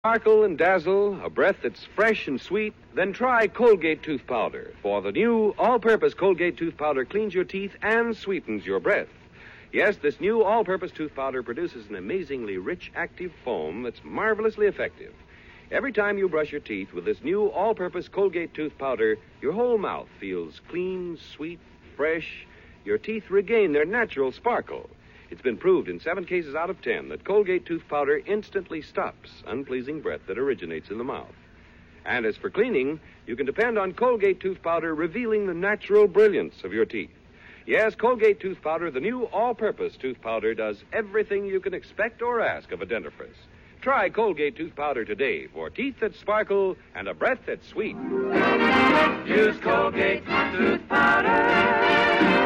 Sparkle and dazzle, a breath that's fresh and sweet, then try Colgate Tooth Powder. For the new all-purpose Colgate Tooth Powder cleans your teeth and sweetens your breath. Yes, this new all-purpose tooth powder produces an amazingly rich, active foam that's marvelously effective. Every time you brush your teeth with this new all-purpose Colgate Tooth Powder, your whole mouth feels clean, sweet, fresh. Your teeth regain their natural sparkle. It's been proved in 7 cases out of 10 that Colgate Tooth Powder instantly stops unpleasing breath that originates in the mouth. And as for cleaning, you can depend on Colgate Tooth Powder revealing the natural brilliance of your teeth. Yes, Colgate Tooth Powder, the new all-purpose tooth powder, does everything you can expect or ask of a dentifrice. Try Colgate Tooth Powder today for teeth that sparkle and a breath that's sweet. Use Colgate Tooth Powder.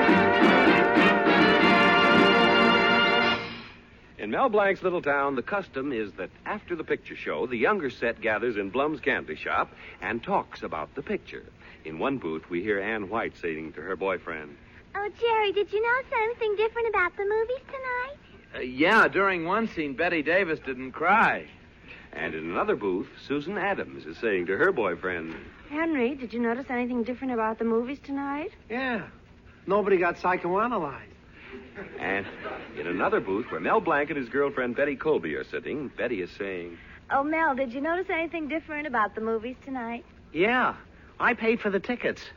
In Mel Blanc's little town, the custom is that after the picture show, the younger set gathers in Blum's candy shop and talks about the picture. In one booth, we hear Ann White saying to her boyfriend, "Oh, Jerry, did you notice anything different about the movies tonight?" Yeah, during one scene, Betty Davis didn't cry. And in another booth, Susan Adams is saying to her boyfriend, "Henry, did you notice anything different about the movies tonight?" Yeah. Nobody got psychoanalyzed. And in another booth where Mel Blanc and his girlfriend Betty Colby are sitting, Betty is saying, "Oh, Mel, did you notice anything different about the movies tonight?" Yeah. I paid for the tickets.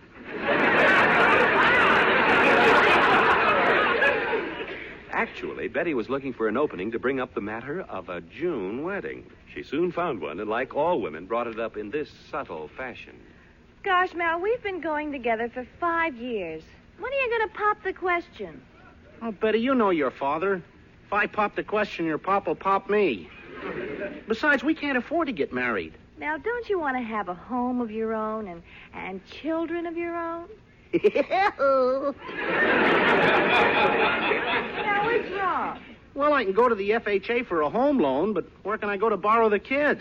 Actually, Betty was looking for an opening to bring up the matter of a June wedding. She soon found one, and like all women, brought it up in this subtle fashion. "Gosh, Mel, we've been going together for 5 years. When are you going to pop the question?" Oh, Betty, you know your father. If I pop the question, your pop will pop me. Besides, we can't afford to get married. Now, don't you want to have a home of your own and children of your own? Now, what's wrong? Well, I can go to the FHA for a home loan, but where can I go to borrow the kids?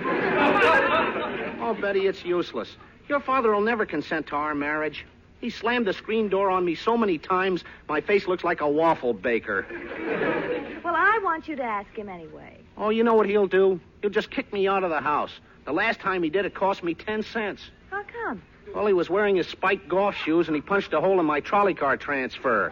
Oh, Betty, it's useless. Your father will never consent to our marriage. He slammed the screen door on me so many times, my face looks like a waffle baker. Well, I want you to ask him anyway. Oh, you know what he'll do? He'll just kick me out of the house. The last time he did, it cost me 10 cents. How come? Well, he was wearing his spiked golf shoes, and he punched a hole in my trolley car transfer.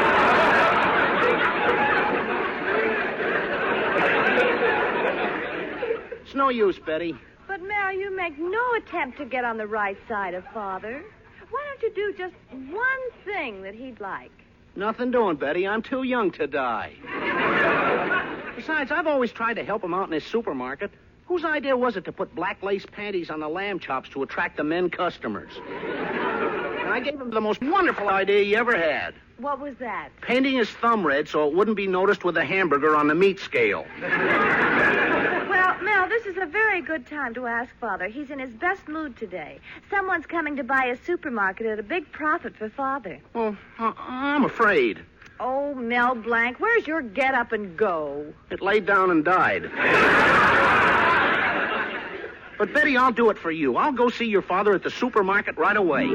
It's no use, Betty. But, Mel, you make no attempt to get on the right side of Father. Why don't you do just one thing that he'd like? Nothing doing, Betty. I'm too young to die. Besides, I've always tried to help him out in his supermarket. Whose idea was it to put black lace panties on the lamb chops to attract the men customers? And I gave him the most wonderful idea he ever had. What was that? Painting his thumb red so it wouldn't be noticed with a hamburger on the meat scale. Well, Mel, this is a very good time to ask Father. He's in his best mood today. Someone's coming to buy a supermarket at a big profit for Father. Well, I'm afraid. Oh, Mel Blanc, where's your get up and go? It laid down and died. But, Betty, I'll do it for you. I'll go see your father at the supermarket right away.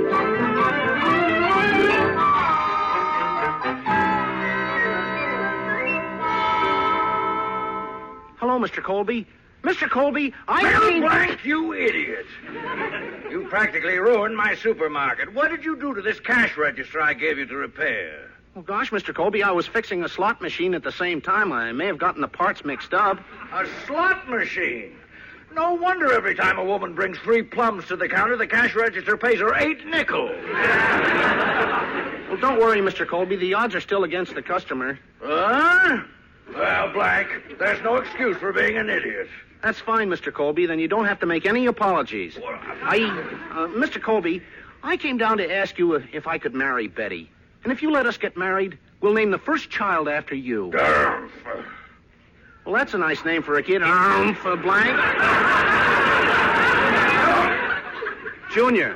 Hello, Mr. Colby. Mr. Colby, Mel Blanc, you idiot. You practically ruined my supermarket. What did you do to this cash register I gave you to repair? Oh, gosh, Mr. Colby, I was fixing a slot machine at the same time. I may have gotten the parts mixed up. A slot machine? No wonder every time a woman brings 3 plums to the counter, the cash register pays her 8 nickels. Well, don't worry, Mr. Colby. The odds are still against the customer. Huh? Well, Blanc, there's no excuse for being an idiot. That's fine, Mr. Colby. Then you don't have to make any apologies. Mr. Colby, I came down to ask you if I could marry Betty. And if you let us get married, we'll name the first child after you. Well, that's a nice name for a kid. For Blank. Junior.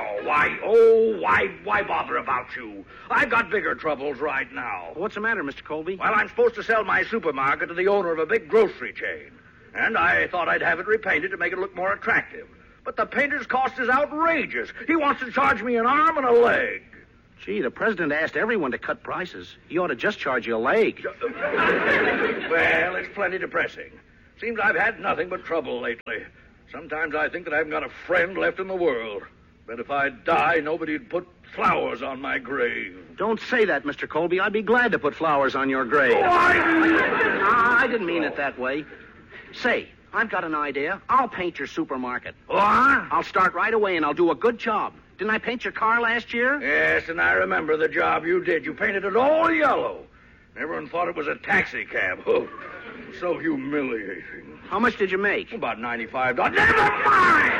Why bother about you? I've got bigger troubles right now. What's the matter, Mr. Colby? Well, I'm supposed to sell my supermarket to the owner of a big grocery chain. And I thought I'd have it repainted to make it look more attractive. But the painter's cost is outrageous. He wants to charge me an arm and a leg. Gee, the president asked everyone to cut prices. He ought to just charge you a leg. Well, it's plenty depressing. Seems I've had nothing but trouble lately. Sometimes I think that I haven't got a friend left in the world. Bet if I die, nobody'd put flowers on my grave. Don't say that, Mr. Colby. I'd be glad to put flowers on your grave. I didn't mean it that way. Say, I've got an idea. I'll paint your supermarket. What? I'll start right away, and I'll do a good job. Didn't I paint your car last year? Yes, and I remember the job you did. You painted it all yellow. Everyone thought it was a taxi cab. Oh, so humiliating. How much did you make? About $95. Never mind!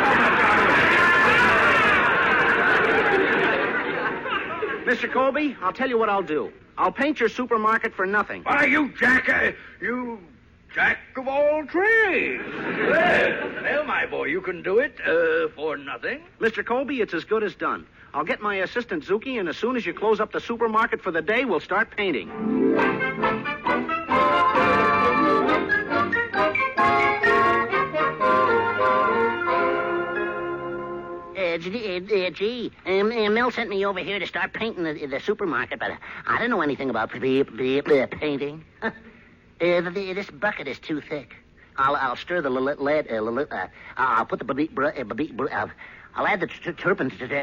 Mr. Colby, I'll tell you what I'll do. I'll paint your supermarket for nothing. Why, you jack of all trades. Well, my boy, you can do it for nothing. Mr. Colby, it's as good as done. I'll get my assistant Zuki, and as soon as you close up the supermarket for the day, we'll start painting. Gee, Mel sent me over here to start painting the supermarket, but I don't know anything about painting. This bucket is too thick. I'll stir the lead. I'll put the I'll add the turpentine.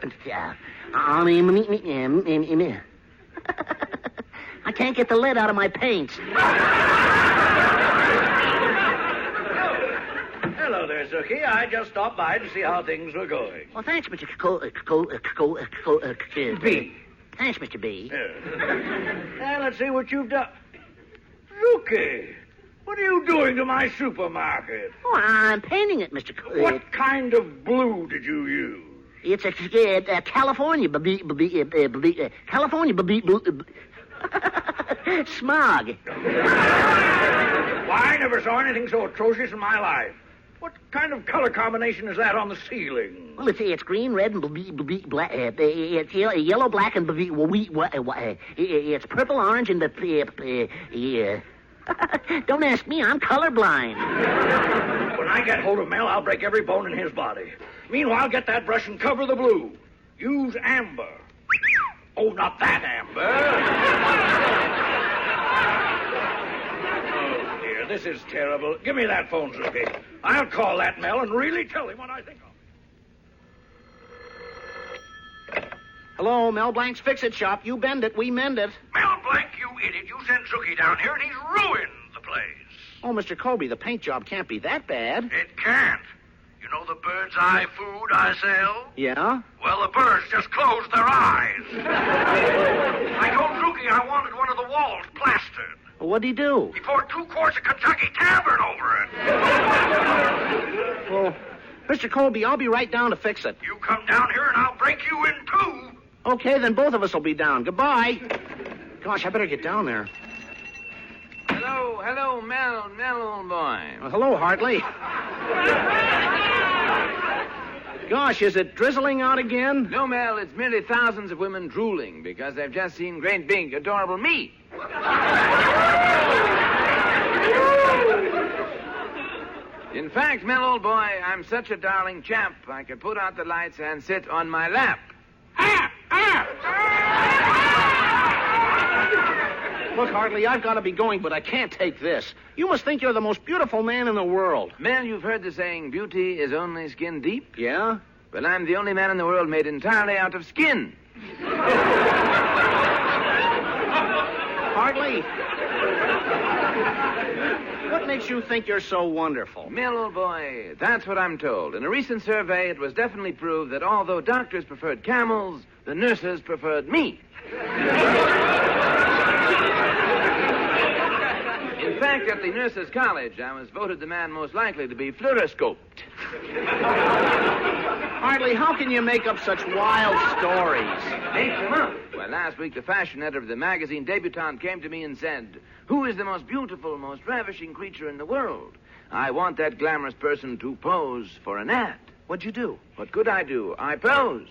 I can't get the lead out of my paints. Hello there, Zuki. I just stopped by to see how things were going. Well, thanks, Mr. B. Thanks, Mr. B. Now, let's see what you've done. Zuki, what are you doing to my supermarket? Oh, I'm painting it, Mr. What kind of blue did you use? It's a California smog. Why, I never saw anything so atrocious in my life. What kind of color combination is that on the ceiling? Well, it's green, red, and black. It's yellow, black, and it's purple, orange, and Don't ask me. I'm colorblind. When I get hold of Mel, I'll break every bone in his body. Meanwhile, get that brush and cover the blue. Use amber. Oh, not that amber. Oh, dear, this is terrible. Give me that phone, Zuki. I'll call that Mel and really tell him what I think of. Hello, Mel Blank's Fix-It Shop. You bend it, we mend it. Mel Blank, you idiot. You sent Zuki down here and he's ruined the place. Oh, Mr. Colby, the paint job can't be that bad. It can't. You know the bird's eye food I sell? Yeah? Well, the birds just closed their eyes. I told Zuki I wanted one of the walls plastered. Well, what'd he do? He poured 2 quarts of Kentucky Tavern over it. Well, Mr. Colby, I'll be right down to fix it. You come down here and I'll break you in 2. Okay, then both of us will be down. Goodbye. Gosh, I better get down there. Hello, Mel, old boy. Well, hello, Hartley. Gosh, is it drizzling out again? No, Mel, it's merely thousands of women drooling because they've just seen great, big, adorable me. In fact, Mel, old boy, I'm such a darling chap, I could put out the lights and sit on my lap. Look, Hartley, I've got to be going, but I can't take this. You must think you're the most beautiful man in the world. Mel, you've heard the saying, beauty is only skin deep? Yeah? Well, I'm the only man in the world made entirely out of skin. Hartley, what makes you think you're so wonderful? Mel, old boy, that's what I'm told. In a recent survey, it was definitely proved that although doctors preferred camels, the nurses preferred me. In fact, at the nurses' college, I was voted the man most likely to be fluoroscoped. Hartley, how can you make up such wild stories? Make them up. Well, last week, the fashion editor of the magazine Debutante came to me and said, "Who is the most beautiful, most ravishing creature in the world? I want that glamorous person to pose for an ad." What'd you do? What could I do? I posed.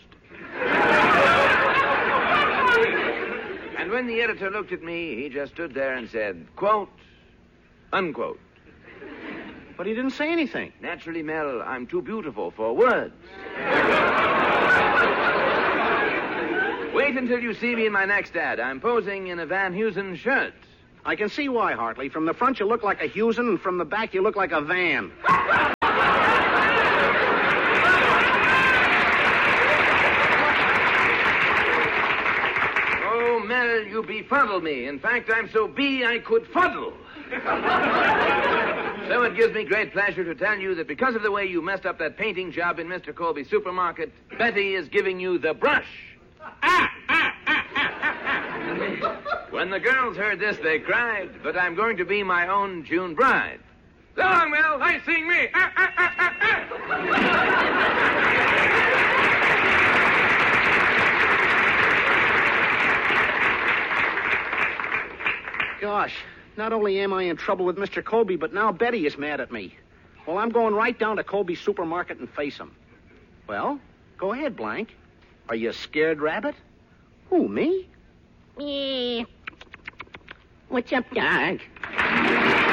And when the editor looked at me, he just stood there and said, quote, unquote. But he didn't say anything. Naturally, Mel, I'm too beautiful for words. Wait until you see me in my next ad. I'm posing in a Van Heusen shirt. I can see why, Hartley. From the front, you look like a Hewson, and from the back, you look like a van. Oh, Mel, you befuddle me. In fact, I'm so I could fuddle. So it gives me great pleasure to tell you that because of the way you messed up that painting job in Mr. Colby's supermarket, Betty is giving you the brush. When the girls heard this, they cried, but I'm going to be my own June bride. So long, Mel. Nice seeing me. Gosh, not only am I in trouble with Mr. Colby, but now Betty is mad at me. Well, I'm going right down to Colby's supermarket and face him. Well, go ahead, Blank. Are you a scared rabbit? Who, me? Me. What's up, dog?